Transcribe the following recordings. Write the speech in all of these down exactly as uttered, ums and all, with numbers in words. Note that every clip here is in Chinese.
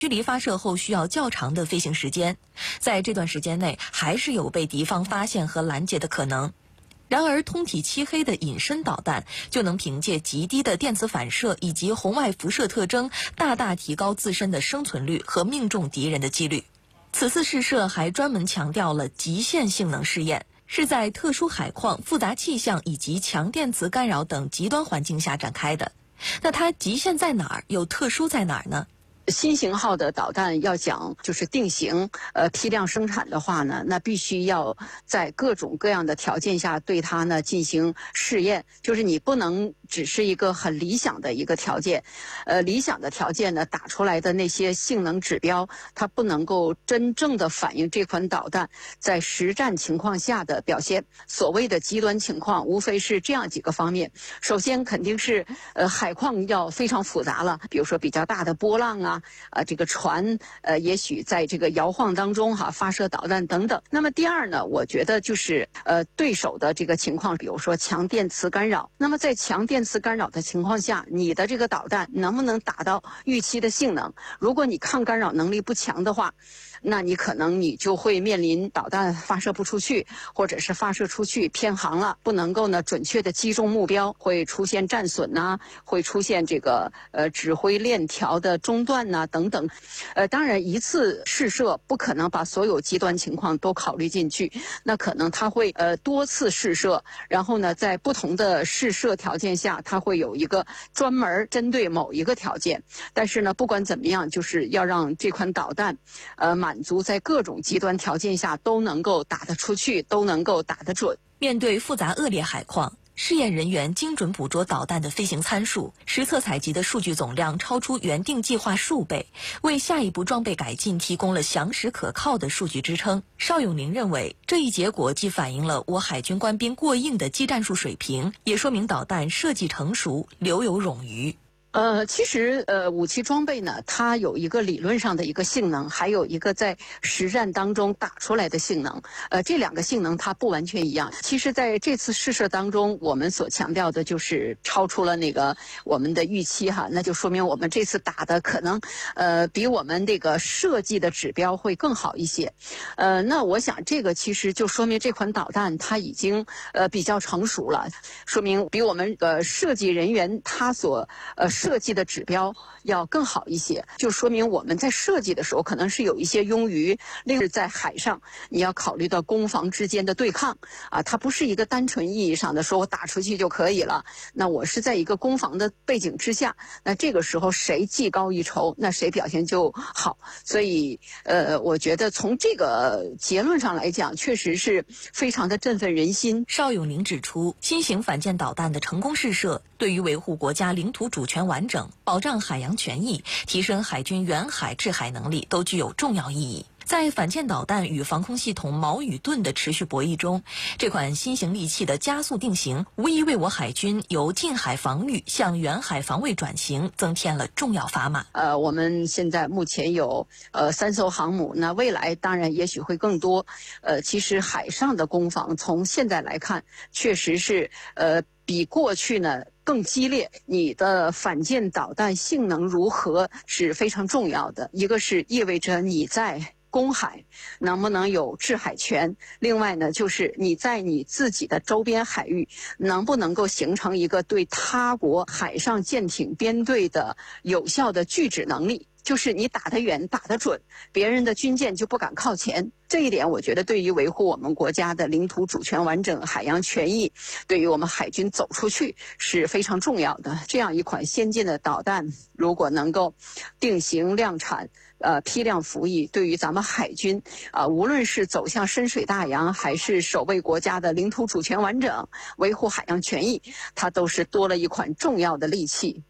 距离发射后需要较长的飞行时间，在这段时间内还是有被敌方发现和拦截的可能。然而，通体漆黑的隐身导弹就能凭借极低的电磁反射以及红外辐射特征，大大提高自身的生存率和命中敌人的几率。此次试射还专门强调了极限性能试验，是在特殊海况、复杂气象以及强电磁干扰等极端环境下展开的。那它极限在哪儿，又特殊在哪儿呢？ 新型号的导弹要讲就是定型，呃，批量生产的话呢，那必须要在各种各样的条件下对它呢进行试验，就是你不能只是一个很理想的一个条件，呃，理想的条件呢打出来的那些性能指标，它不能够真正的反映这款导弹在实战情况下的表现。所谓的极端情况，无非是这样几个方面：首先肯定是呃海况要非常复杂了，比如说比较大的波浪啊。呃，这个船呃，也许在这个摇晃当中哈、啊、发射导弹等等。那么第二呢，我觉得就是呃对手的这个情况，比如说强电磁干扰。那么在强电磁干扰的情况下，你的这个导弹能不能达到预期的性能？如果你抗干扰能力不强的话，那你可能你就会面临导弹发射不出去，或者是发射出去偏航了，不能够呢准确的击中目标，会出现战损呐、啊，会出现这个呃指挥链条的中断呐、啊、等等。呃，当然一次试射不可能把所有极端情况都考虑进去，那可能它会呃多次试射，然后呢在不同的试射条件下，它会有一个专门针对某一个条件。但是呢，不管怎么样，就是要让这款导弹呃满满足在各种极端条件下都能够打得出去，都能够打得准。 面对复杂恶劣海况，试验人员精准捕捉导弹的飞行参数，实测采集的数据总量超出原定计划数倍，为下一步装备改进提供了详实可靠的数据支撑。邵永宁认为，这一结果既反映了我海军官兵过硬的技战术水平，也说明导弹设计成熟，留有冗余。 呃，其实呃，武器装备呢，它有一个理论上的一个性能，还有一个在实战当中打出来的性能。呃，这两个性能它不完全一样。其实在这次试射当中，我们所强调的就是超出了那个我们的预期哈，那就说明我们这次打的可能呃比我们这个设计的指标会更好一些。呃，那我想这个其实就说明这款导弹它已经呃比较成熟了，说明比我们呃设计人员他所呃。设计的指标要更好一些，就说明我们在设计的时候可能是有一些庸余。另外，在海上你要考虑到攻防之间的对抗啊，它不是一个单纯意义上的说我打出去就可以了。那我是在一个攻防的背景之下，那这个时候谁技高一筹，那谁表现就好。所以，呃，我觉得从这个结论上来讲，确实是非常的振奋人心。 邵永宁指出，新型反舰导弹的成功试射，对于维护国家领土主权完整、保障海洋权益、提升海军远海制海能力都具有重要意义。在反舰导弹与防空系统矛与盾的持续博弈中，这款新型利器的加速定型，无疑为我海军由近海防御向远海防卫转型增添了重要砝码。 呃，我们现在目前有呃三艘航母，那未来当然也许会更多。呃，其实海上的攻防从现在来看，确实是呃比过去呢更激烈。你的反舰导弹性能如何是非常重要的，一个是意味着你在公海能不能有制海权，另外呢就是你在你自己的周边海域能不能够形成一个对他国海上舰艇编队的有效的拒止能力，就是你打得远打得准，别人的军舰就不敢靠前。这一点我觉得对于维护我们国家的领土主权完整、海洋权益，对于我们海军走出去是非常重要的。这样一款先进的导弹如果能够定型量产，呃，批量服役，对于咱们海军啊、呃，无论是走向深水大洋，还是守卫国家的领土主权完整、维护海洋权益，它都是多了一款重要的利器。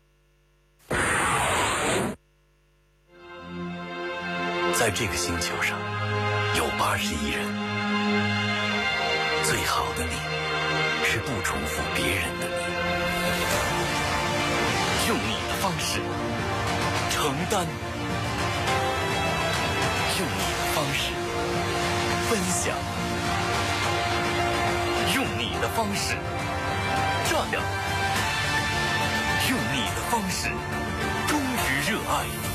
在这个星球上有八十亿人，最好的你是不重复别人的你，用你的方式承担，用你的方式分享，用你的方式照亮，用你的方式忠于热爱。